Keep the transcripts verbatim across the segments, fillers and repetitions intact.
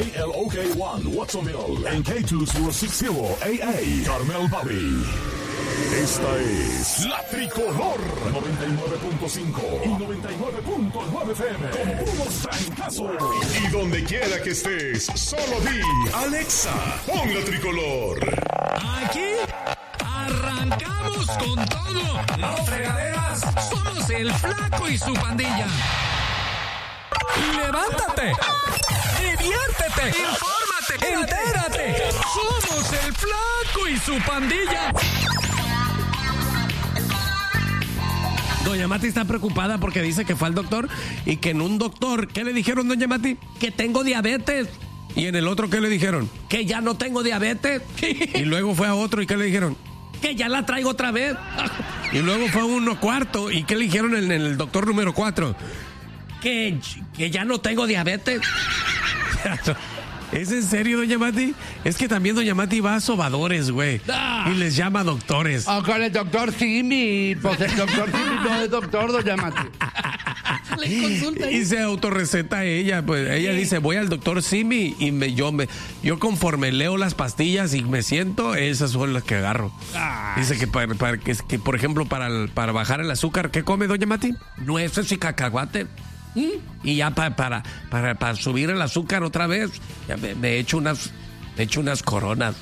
K L O K uno, Watsonville. En K dos mil sesenta A A, Carmel Valley. Esta es La Tricolor noventa y nueve punto cinco y noventa y nueve punto nueve F M. Con puros trancazos. Y donde quiera que estés, solo di Alexa, pon La Tricolor. Aquí arrancamos con todo. No fregaderas. Somos el Flaco y su pandilla. Levántate. Diviértete. Infórmate. Entérate. Somos el Flaco y su pandilla. Doña Mati está preocupada porque dice que fue al doctor y que en un doctor, ¿qué le dijeron, doña Mati? Que tengo diabetes. Y en el otro, ¿qué le dijeron? Que ya no tengo diabetes. Y luego fue a otro, ¿y qué le dijeron? Que ya la traigo otra vez. Y luego fue a uno cuarto, ¿y qué le dijeron en el doctor número cuatro? Que, que ya no tengo diabetes. ¿Es en serio, doña Mati? Es que también doña Mati va a sobadores, güey. Ah. Y les llama doctores. O con el doctor Simi. Pues el doctor Simi no es doctor, doña Mati. Le consulta. Y se autorreceta ella. Pues ella sí. Dice, voy al doctor Simi y me, yo, me, yo conforme leo las pastillas y me siento, esas son las que agarro. Ah. Dice que, para, para, que, que, por ejemplo, para, para bajar el azúcar, ¿qué come, doña Mati? Nueces y cacahuate. ¿Mm? Y ya pa, para, para, para subir el azúcar otra vez, ya me, me echo unas, me echo unas coronas.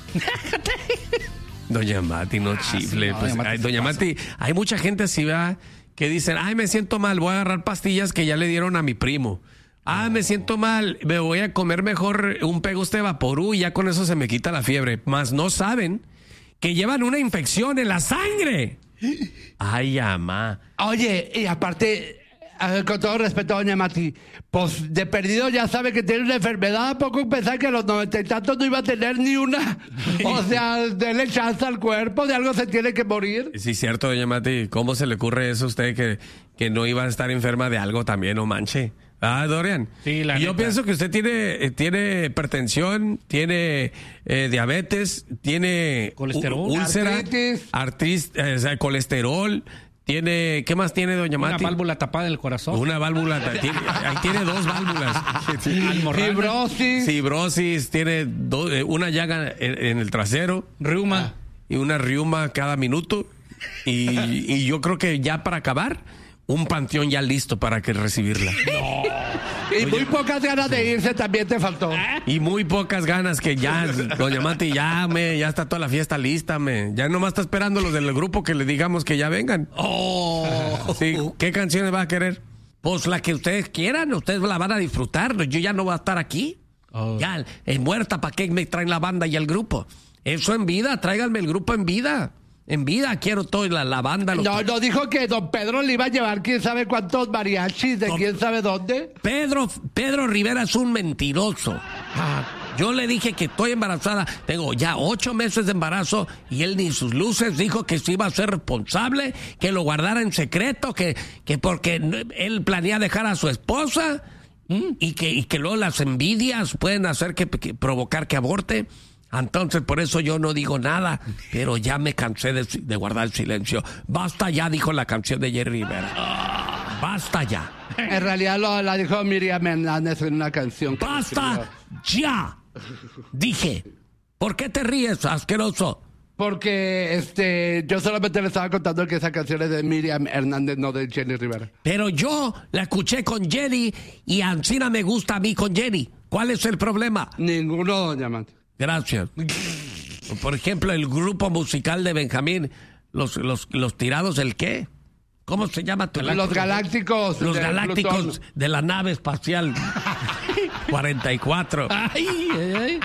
Doña Mati, no chifle. Ah, sí, no, pues, doña Mati, ay, doña Mati, hay mucha gente así, ¿verdad? Que dicen, ay, me siento mal, voy a agarrar pastillas que ya le dieron a mi primo. Ah, oh. me siento mal, me voy a comer mejor un Pegoste Vaporú y ya con eso se me quita la fiebre. Mas no saben que llevan una infección en la sangre. Ay, ama. Oye, y aparte... A ver, con todo respeto, doña Mati, pues de perdido ya sabe que tiene una enfermedad. ¿A poco pensar que a los noventa y tantos no iba a tener ni una? O sea, denle chance al cuerpo, de algo se tiene que morir. Sí, cierto, doña Mati. ¿Cómo se le ocurre eso a usted que, que no iba a estar enferma de algo también, no manche? Ah, Dorian. Sí, la y yo pienso que usted tiene, tiene hipertensión, tiene eh, diabetes, tiene colesterol, úlcera, artritis, artritis eh, o sea, colesterol. Tiene, ¿qué más tiene, doña Mati? Una válvula tapada del corazón. Una válvula, tiene, ahí tiene dos válvulas. Fibrosis. Fibrosis, tiene do, una llaga en, en el trasero. Riuma. Y una riuma cada minuto. Y, y yo creo que ya para acabar, un panteón ya listo para que recibirla. No. Y muy pocas ganas de irse también te faltó. Y muy pocas ganas que ya, doña Mati, ya, me, ya está toda la fiesta lista, me. Ya nomás está esperando los del grupo que le digamos que ya vengan. Oh. Sí, ¿qué canciones va a querer? Pues la que ustedes quieran, ustedes la van a disfrutar. Yo ya no voy a estar aquí. Oh. Ya, es muerta, ¿para qué me traen la banda y el grupo? Eso en vida, tráiganme el grupo en vida. En vida quiero toda la, la banda. No, que... no dijo que don Pedro le iba a llevar quién sabe cuántos mariachis de don... quién sabe dónde. Pedro, Pedro Rivera es un mentiroso. Ah, yo le dije que estoy embarazada. Tengo ya ocho meses de embarazo y él ni sus luces dijo que se iba a ser responsable, que lo guardara en secreto, que, que porque él planea dejar a su esposa ¿Mm? y, que, y que luego las envidias pueden hacer que, que provocar que aborte. Entonces, por eso yo no digo nada, pero ya me cansé de, de guardar el silencio. Basta ya, dijo la canción de Jerry Rivera. Basta ya. En realidad lo, la dijo Miriam Hernández en una canción. Basta ya, dije. ¿Por qué te ríes, asqueroso? Porque este, yo solamente le estaba contando que esa canción es de Miriam Hernández, no de Jenny Rivera. Pero yo la escuché con Jenny y Ancina me gusta a mí con Jenny. ¿Cuál es el problema? Ninguno, doña Mati. Gracias. Por ejemplo, el grupo musical de Benjamín, los, los, los tirados, ¿el qué? ¿Cómo se llama tu Los galácticos. Los galácticos Plutón. De la nave espacial cuarenta y cuatro. Ay, ay, ay.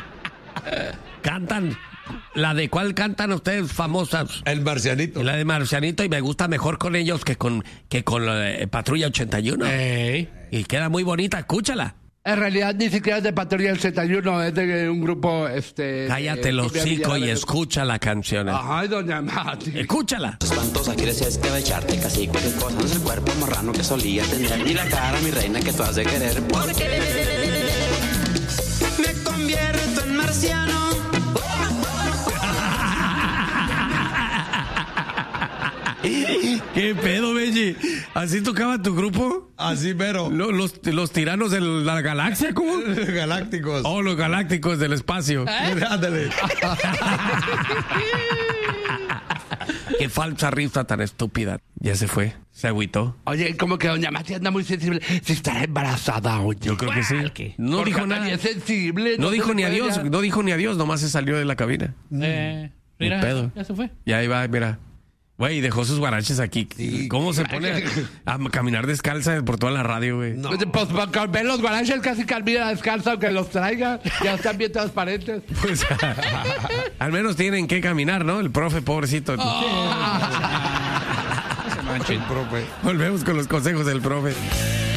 Cantan. ¿La de cuál cantan ustedes famosas? El Marcianito. La de Marcianito, y me gusta mejor con ellos que con, que con la de Patrulla ochenta y uno. Ey. Y queda muy bonita, escúchala. En realidad ni siquiera es de Patrulla ochenta y uno, es de un grupo, este... Cállate los hocico y escucha la canción. Ay, doña Mati. Escúchala. Espantosa, quieres es que echarte casi cualquier cosa. No es el cuerpo marrano que solía tener, ni la cara, mi reina, que tú has de querer. Porque me convierto en marciano. ¿Qué pedo, Benji? ¿Así tocaba tu grupo? Así, pero. Lo- Los, los tiranos de la galaxia, ¿cómo? Galácticos. Oh, los galácticos del espacio. Ándale. Qué falsa risa tan estúpida. Ya se fue. Se agüitó. Oye, como que doña Mati anda muy sensible. Si estará embarazada, oye. Yo creo que sí. No Porque dijo anda nada. bien sensible. No se dijo le ni puede adiós. ya- No dijo ni adiós. Nomás se salió de la cabina. Eh, Ni mira, pedo. ya se fue. Y ahí va, mira. Güey, dejó sus guaraches aquí. ¿Cómo se pone a, a caminar descalza por toda la radio, güey? Pues, pues, con ver los guaraches casi camina descalza aunque los traiga. Ya están bien transparentes. Pues, al menos tienen que caminar, ¿no? El profe, pobrecito. Se manchen, profe. Volvemos con los consejos del profe.